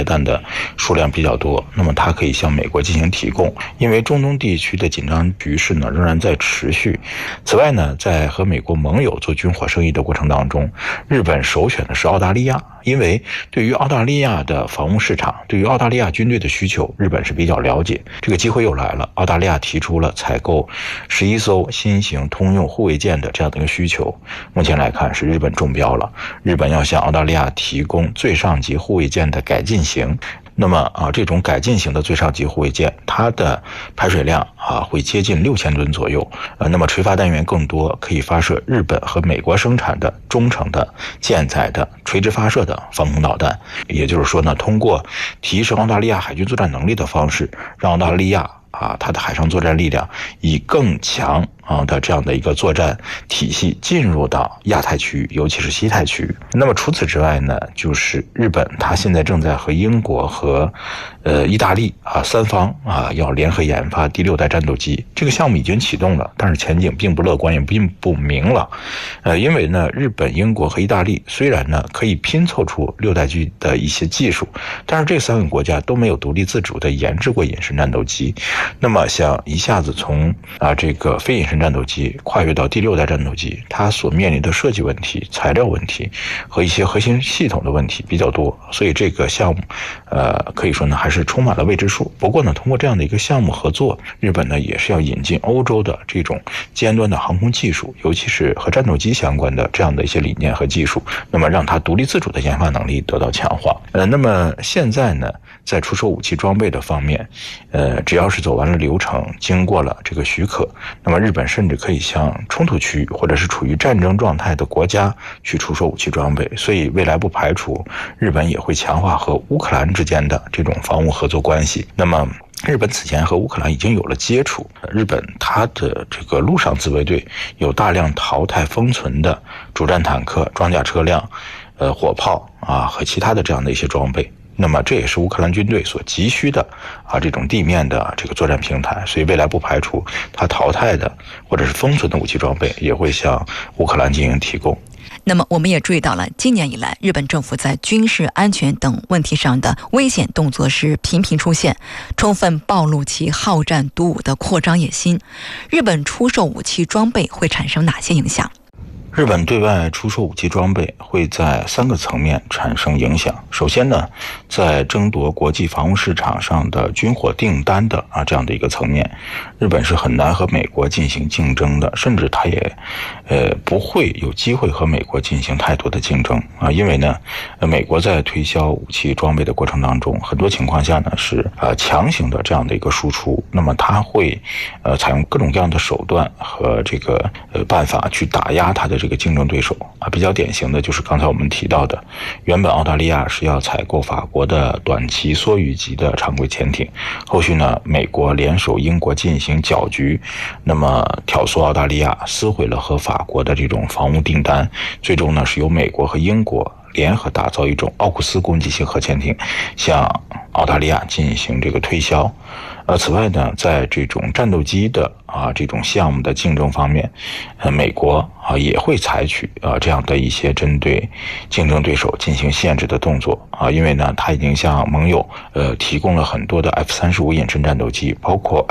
液弹的数量比较多，那么它可以向美国进行提供。因为中东地区的紧张局势呢仍然在持续。此外呢，在和美国盟友做军火生意的过程当中，日本首选的是澳大利亚，因为对于澳大利亚的防务市场，对于澳大利亚军队的需求，日本是比较了解。这个机会又来了，澳大利亚提出了采购11艘新型通用护卫舰的这样的一个需求，目前来看是日本中标了，日本要向澳大利亚提供最上级护卫舰的改进型。那么这种改进型的最上级护卫舰，它的排水量会接近6000吨左右，那么垂发单元更多，可以发射日本和美国生产的中程的舰载的垂直发射的防空导弹。也就是说呢，通过提升澳大利亚海军作战能力的方式，让澳大利亚它的海上作战力量以更强的这样的一个作战体系进入到亚太区域，尤其是西太区域。那么除此之外呢，就是日本它现在正在和英国和意大利三方要联合研发第6代战斗机。这个项目已经启动了，但是前景并不乐观，也并不明朗。因为呢，日本、英国和意大利虽然呢可以拼凑出6代机的一些技术，但是这3个国家都没有独立自主的研制过隐身战斗机。那么想一下子从这个非隐身战斗机跨越到第6代战斗机，它所面临的设计问题、材料问题和一些核心系统的问题比较多，所以这个项目可以说呢还是充满了未知数。不过呢，通过这样的一个项目合作，日本呢也是要引进欧洲的这种尖端的航空技术，尤其是和战斗机相关的这样的一些理念和技术，那么让它独立自主的研发能力得到强化。那么现在呢，在出售武器装备的方面，只要是走完了流程，经过了这个许可，那么日本甚至可以向冲突区域或者是处于战争状态的国家去出售武器装备。所以未来不排除日本也会强化和乌克兰之间的这种防务合作关系。那么日本此前和乌克兰已经有了接触，日本它的这个陆上自卫队有大量淘汰封存的主战坦克、装甲车辆、火炮和其他的这样的一些装备。那么这也是乌克兰军队所急需的这种地面的这个作战平台，所以未来不排除它淘汰的或者是封存的武器装备也会向乌克兰进行提供。 那么我们也注意到了，今年以来日本政府在军事安全等问题上的危险动作是频频出现，充分暴露其好战独武的扩张野心。日本出售武器装备会产生哪些影响？ 日本对外出售武器装备会在3个层面产生影响。首先呢，在争夺国际防务市场上的军火订单的这样的一个层面，日本是很难和美国进行竞争的，甚至它也不会有机会和美国进行太多的竞争因为呢，美国在推销武器装备的过程当中，很多情况下呢是强行的这样的一个输出，那么它会采用各种各样的手段和这个办法去打压它的这个竞争对手比较典型的就是刚才我们提到的，原本澳大利亚是要采购法国的短期梭鱼级的常规潜艇，后续呢美国联手英国进行搅局，那么挑唆澳大利亚撕毁了和法国的这种防务订单，最终呢是由美国和英国联合打造一种奥库斯攻击型核潜艇向澳大利亚进行这个推销。此外呢，在这种战斗机的这种项目的竞争方面，美国也会采取这样的一些针对竞争对手进行限制的动作因为呢，它已经向盟友提供了很多的 F-35隐身战斗机，包括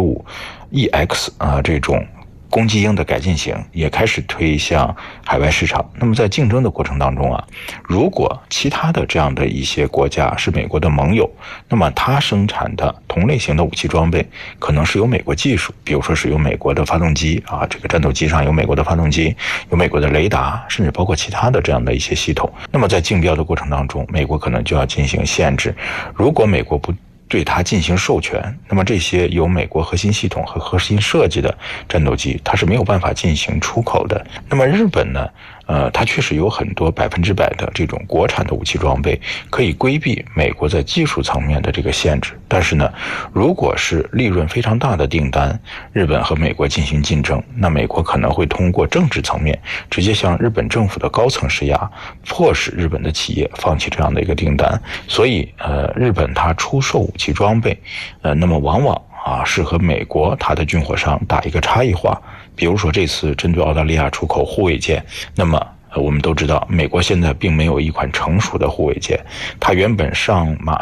F-15EX 这种攻击鹰的改进型也开始推向海外市场。那么在竞争的过程当中如果其他的这样的一些国家是美国的盟友，那么它生产的同类型的武器装备可能是有美国技术，比如说是有美国的发动机这个战斗机上有美国的发动机，有美国的雷达，甚至包括其他的这样的一些系统。那么在竞标的过程当中，美国可能就要进行限制，如果美国不对它进行授权，那么这些有美国核心系统和核心设计的战斗机，它是没有办法进行出口的。那么日本呢，它确实有很多100%的这种国产的武器装备，可以规避美国在技术层面的这个限制。但是呢，如果是利润非常大的订单，日本和美国进行竞争，那美国可能会通过政治层面直接向日本政府的高层施压，迫使日本的企业放弃这样的一个订单。所以日本它出售武器装备，那么往往是和美国它的军火商打一个差异化。比如说这次针对澳大利亚出口护卫舰，那么我们都知道美国现在并没有一款成熟的护卫舰，它原本上马